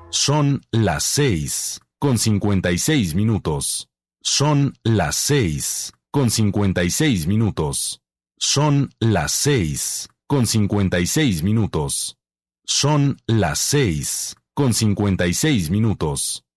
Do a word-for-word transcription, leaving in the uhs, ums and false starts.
Son las seis, con cincuenta y seis minutos. Son las seis, con cincuenta y seis minutos. Son las seis, con cincuenta y seis minutos. Son las seis, con cincuenta y seis minutos.